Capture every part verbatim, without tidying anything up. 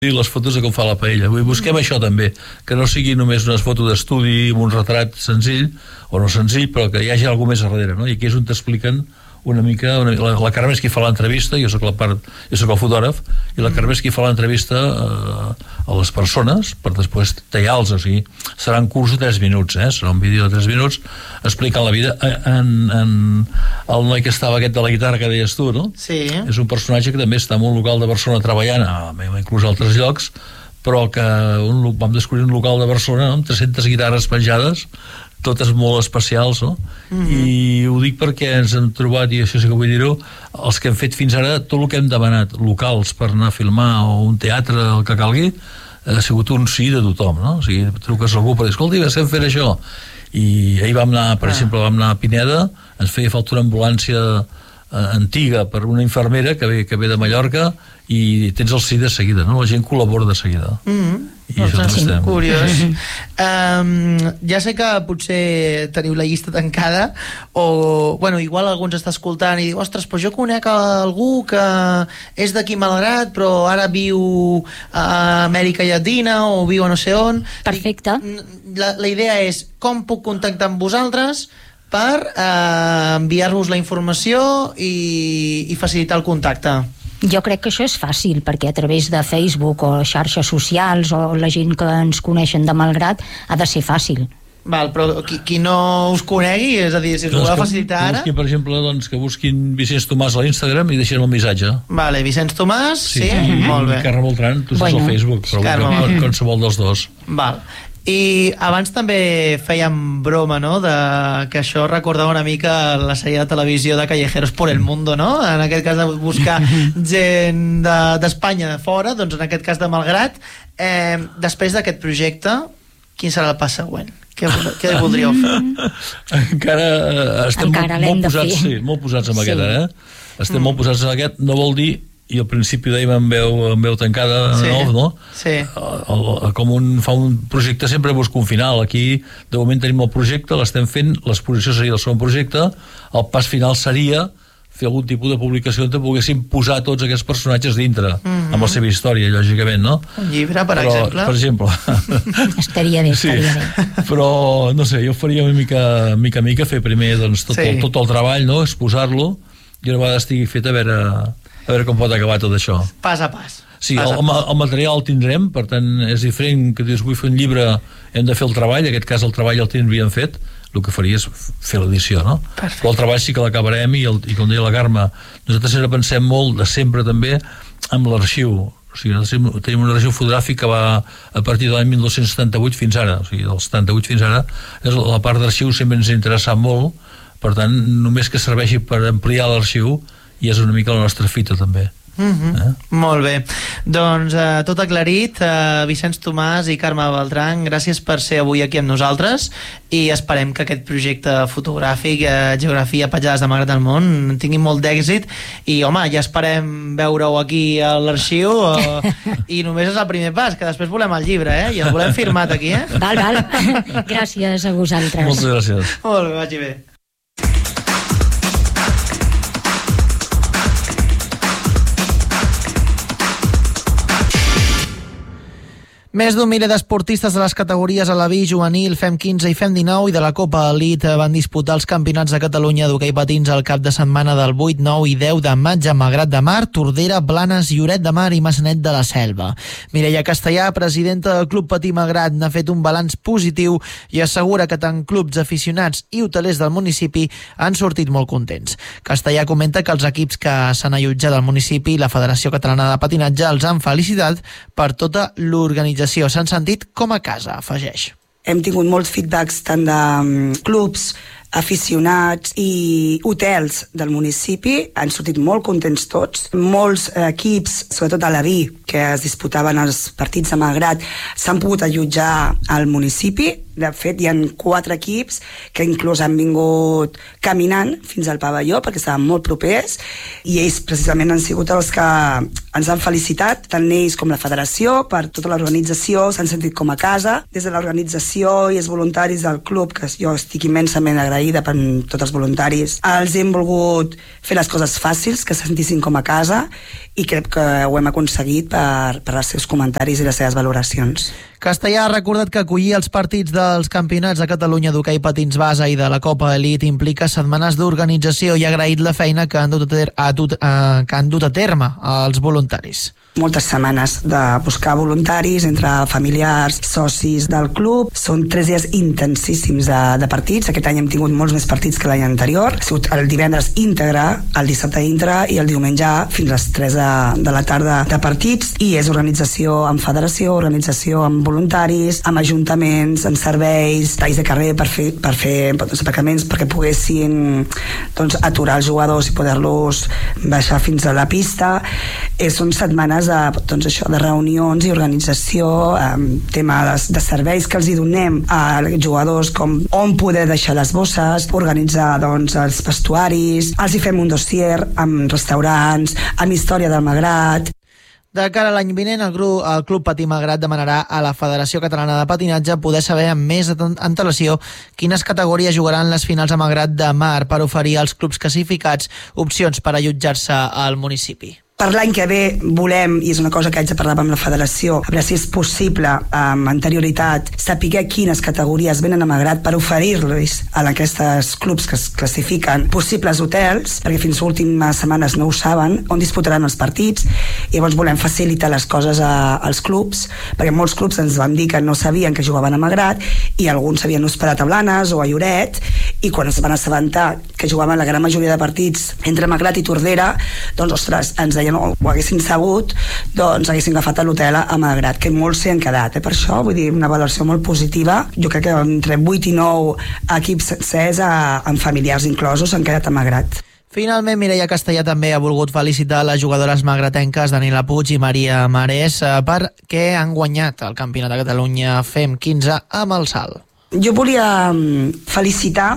i les fotos de com fa la paella. Vull, busquem mm. això també, que no sigui només unes fotos d'estudi amb un retrat senzill, o no senzill, però que hi hagi alguna més a darrere, no? I aquí és on t'expliquen una mica, una, la, la Carme és qui fa l'entrevista, jo soc la part, jo soc el fotògraf, i la Carme és qui fa l'entrevista a, a les persones per després tallar-los, o sigui, serà un curs de tres minuts, eh? Serà un vídeo de tres minuts explicant la vida en, en el noi que estava aquest de la guitarra que deies tu, no? Sí. És un personatge que també està en un local de Barcelona treballant, inclús a altres llocs, però que un, vam descobrir un local de Barcelona, no? Amb tres-centes guitarres penjades, totes molt especials, no? Mm-hmm. I ho dic perquè ens hem trobat, i això sí que vull dir-ho, els que hem fet fins ara tot el que hem demanat, locals per anar a filmar o un teatre, el que calgui, ha sigut un sí de tothom, no? O sigui, truques a algú per dir, escolta, estem fent això, i ahir vam anar, per ah. exemple, vam anar a Pineda, ens feia falta una ambulància eh, antiga per una infermera que ve, que ve de Mallorca, i tens el sí de seguida, no? La gent col·labora de seguida. Mm-hmm. I això sí, estem. Curiós. um, ja sé que potser teniu la llista tancada, o, bueno, igual algú ens està escoltant i diu, ostres, però jo conec algú que és d'aquí Malgrat, però ara viu a Amèrica Llatina o viu a no sé on. Perfecte. La, la idea és, com puc contactar amb vosaltres per eh, enviar-vos la informació i, i facilitar el contacte? Jo crec que això és fàcil, perquè a través de Facebook o xarxes socials o la gent que ens coneixen de Malgrat ha de ser fàcil. Val, però qui, qui no us conegui, és a dir, si us ho voleu facilitar ara... Busquin, per exemple, doncs, que busquin Vicenç Tomàs a l'Instagram i deixin el missatge. Vale, Vicenç Tomàs, sí, sí. Mm-hmm. Molt bé. Carme Beltran, tu saps bueno. El Facebook, però Carme, qualsevol dels dos. Val. I abans també fèiem broma, no?, de que això recordava una mica la sèrie de televisió de Callejeros por el Mundo, no? En aquest cas de buscar gent d'Espanya de, de fora, doncs en aquest cas de Malgrat. Eh, després d'aquest projecte, quin serà el pas següent? Què, què voldríeu fer? Encara estem Encara molt, molt posats, sí, molt posats amb sí. aquest, eh? Estem mm. molt posats en aquest, no vol dir, i al principi dèiem amb veu, amb veu tancada, sí. nou, no? Sí. El, el, com un, fa un projecte sempre busca un final. Aquí de moment tenim el projecte, l'estem fent, l'exposició seria el segon projecte, el pas final seria fer algun tipus de publicació on poguéssim posar tots aquests personatges dintre, mm-hmm. amb la seva història, lògicament, no? Un llibre, per però, exemple? Per exemple. Estaria bé, estaria sí. bé. Però, no sé, jo faria una mica, mica, mica fer primer doncs, tot, sí. el, tot el treball, no? Exposar-lo, i una vegada estigui fet a veure... a veure com pot acabar tot això. Pas a pas. Sí, pas el, a pas. el material el tindrem, per tant és diferent que dius vull fer un llibre, hem de fer el treball, en aquest cas el treball el tindríem fet, el que faria és fer l'edició, no? Perfecte. Però el treball sí que l'acabarem i, el, i com deia la Carme, nosaltres sempre pensem molt de sempre també amb l'arxiu, o sigui, nosaltres tenim un arxiu fotogràfic que va a partir de l'any dinou setanta-vuit fins ara, o sigui, del setanta-vuit fins ara, la part d'arxiu sempre ens ha interessat molt, per tant, només que serveixi per ampliar l'arxiu i és una mica la nostra fita també. Mm-hmm. eh? Molt bé, doncs eh, tot aclarit. eh, Vicenç Tomàs i Carme Beltran, gràcies per ser avui aquí amb nosaltres i esperem que aquest projecte fotogràfic, eh, Geografia Petjades de Malgrat del Món, tingui molt d'èxit i home, ja esperem veure-ho aquí a l'arxiu eh, i només és el primer pas, que després volem el llibre, eh? I el volem firmat aquí, eh? Val, val. Gràcies a vosaltres. Moltes gràcies. Molt bé, vagi bé. Més d'un miler d'esportistes de les categories a la B, juvenil, Fem quinze i Fem dinou i de la Copa Elite van disputar els campionats de Catalunya d'hoquei patins al cap de setmana del vuit, nou i deu de maig a Malgrat de Mar, Tordera, Blanes, Lloret de Mar i Maçanet de la Selva. Mireia Castellà, presidenta del Club Patí Malgrat, n'ha fet un balanç positiu i assegura que tant clubs, aficionats i hotelers del municipi han sortit molt contents. Castellà comenta que els equips que s'han allotjat al municipi i la Federació Catalana de Patinatge els han felicitat per tota l'organització. S'han sentit com a casa, afegeix. Hem tingut molts feedbacks tant de clubs, aficionats i hotels del municipi, han sortit molt contents tots. Molts equips, sobretot a la B, que es disputaven els partits de Malgrat, s'han pogut allotjar al municipi De fet, hi ha quatre equips que inclús han vingut caminant fins al pavelló perquè estaven molt propers i ells precisament han sigut els que ens han felicitat, tant ells com la federació, per tota l'organització, s'han sentit com a casa. Des de l'organització i els voluntaris del club, que jo estic immensament agraïda per tots els voluntaris, els hem volgut fer les coses fàcils, que se sentissin com a casa, i crec que ho hem aconseguit per, per els seus comentaris i les seves valoracions. Castellà ha recordat que acollir els partits dels campionats de Catalunya d'hoquei patins base i de la Copa Elite implica setmanes d'organització i ha agraït la feina que han dut a, ter a, dut, a, que han dut a terme els voluntaris. Moltes setmanes de buscar voluntaris entre familiars, socis del club. Són tres dies intensíssims de, de partits. Aquest any hem tingut molts més partits que l'any anterior. Ha sigut el divendres íntegre, el dissabte íntegre i el diumenge fins a les tres de, de la tarda de partits, i és organització amb federació, organització amb voluntaris, amb ajuntaments, amb serveis, talls de carrer per fer, per fer doncs, aparcaments perquè poguessin doncs, aturar els jugadors i poder-los baixar fins a la pista. Eh, són setmanes de, doncs això, de reunions i organització, eh, tema de, de serveis que els hi donem a jugadors, com on poder deixar les bosses, organitzar doncs, els vestuaris, els hi fem un dossier amb restaurants, amb història del Magrat. De cara a l'any vinent, el, grup, el Club Patí Malgrat demanarà a la Federació Catalana de Patinatge poder saber amb més antelació quines categories jugaran les finals a Malgrat de Mar per oferir als clubs classificats opcions per allotjar-se al municipi. Per l'any que ve volem, i és una cosa que haig de parlar amb la federació, a veure si és possible amb anterioritat saber quines categories venen a Malgrat per oferir-los a aquests clubs que es classifiquen possibles hotels, perquè fins a últimes setmanes no ho saben, on disputaran els partits, i llavors volem facilitar les coses a, als clubs, perquè molts clubs ens van dir que no sabien que jugaven a Malgrat i alguns s'havien hospedat a Blanes o a Lloret, i quan es van assabentar que jugaven la gran majoria de partits entre Malgrat i Tordera, doncs ostres, ens deien no ho haguessin sabut, doncs haguessin agafat a l'hotel a Malgrat, que molts s'hi han quedat, eh? Per això, vull dir, una valoració molt positiva. Jo crec que entre vuit i nou equips sencers, amb familiars inclosos, s'han quedat a Malgrat. Finalment, Mireia Castellà també ha volgut felicitar les jugadores malgratenques Daniela Puig i Maria Marès perquè han guanyat el Campionat de Catalunya Fem quinze amb el salt. Jo volia felicitar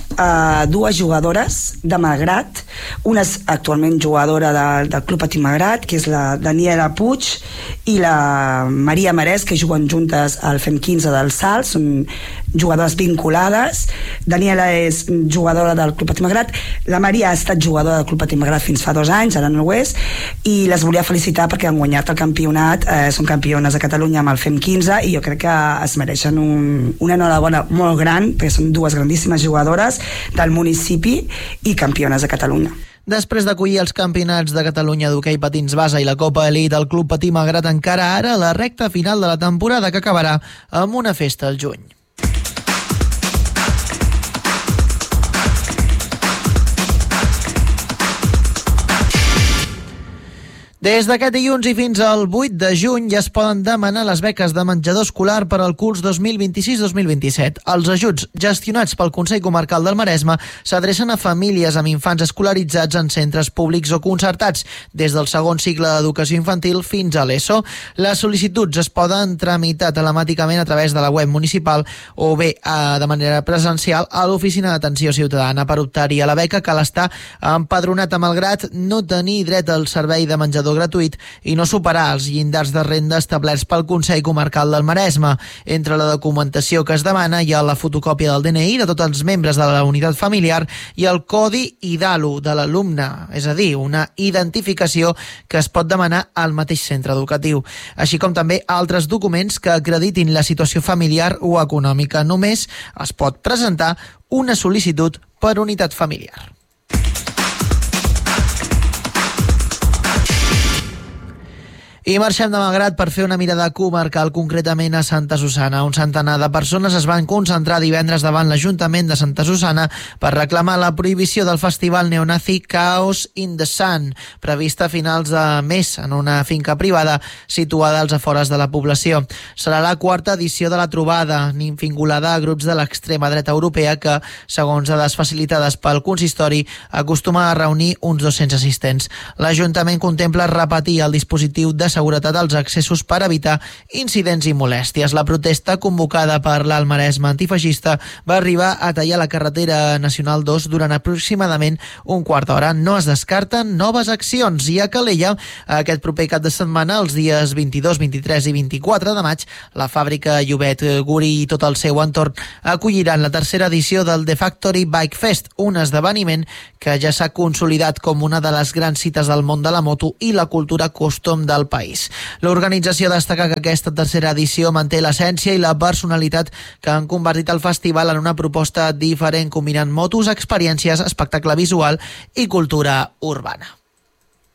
Uh, dues jugadores de Malgrat, una és actualment jugadora de, del Club Patí Malgrat, que és la Daniela Puig, i la Maria Marès, que juguen juntes al Fem quinze del salt, són jugadores vinculades. Daniela és jugadora del Club Patí Malgrat, la Maria ha estat jugadora del Club Patí Malgrat fins fa dos anys, ara no ho és, i les volia felicitar perquè han guanyat el campionat, eh, són campiones de Catalunya amb el Fem quinze, i jo crec que es mereixen un, una enhorabona molt gran, perquè són dues grandíssimes jugadores del municipi i campiones de Catalunya. Després d'acollir els campionats de Catalunya d'hoquei patins base i la Copa Elite, el Club Patí Malgrat encara ara la recta final de la temporada, que acabarà amb una festa al juny. Des d'aquest dilluns i fins al vuit de juny ja es poden demanar les beques de menjador escolar per al curs dos mil vint-i-sis dos mil vint-i-set. Els ajuts gestionats pel Consell Comarcal del Maresme s'adrecen a famílies amb infants escolaritzats en centres públics o concertats, des del segon cicle d'educació infantil fins a l'ESO. Les sol·licituds es poden tramitar telemàticament a través de la web municipal o bé de manera presencial a l'Oficina d'Atenció Ciutadana. Per optar-hi a la beca cal estar empadronat a Malgrat, no tenir dret al servei de menjador gratuït i no superar els llindars de renda establerts pel Consell Comarcal del Maresme. Entre la documentació que es demana hi ha la fotocòpia del D N I de tots els membres de la unitat familiar i el codi IDALU de l'alumne, és a dir, una identificació que es pot demanar al mateix centre educatiu, així com també altres documents que acreditin la situació familiar o econòmica. Només es pot presentar una sol·licitud per unitat familiar. I marxem de Malgrat per fer una mirada comarcal, concretament a Santa Susanna. Un centenar de persones es van concentrar divendres davant l'Ajuntament de Santa Susanna per reclamar la prohibició del festival neonazi Chaos in the Sun, prevista a finals de mes en una finca privada situada als afores de la població. Serà la quarta edició de la trobada, vinculada a grups de l'extrema dreta europea que, segons dades facilitades pel consistori, acostuma a reunir uns dos-cents assistents. L'Ajuntament contempla repetir el dispositiu de seguretat als accessos per evitar incidents i molèsties. La protesta convocada per l'Alt Maresme antifeixista va arribar a tallar la carretera nacional dos durant aproximadament un quart d'hora. No es descarten noves accions i a Calella aquest proper cap de setmana, els dies vint-i-dos, vint-i-tres i vint-i-quatre de maig, la fàbrica Llobet, Guri i tot el seu entorn acolliran la tercera edició del The Factory Bike Fest, un esdeveniment que ja s'ha consolidat com una de les grans cites del món de la moto i la cultura custom del país. L'organització destaca que aquesta tercera edició manté l'essència i la personalitat que han convertit el festival en una proposta diferent, combinant motos, experiències, espectacle visual i cultura urbana.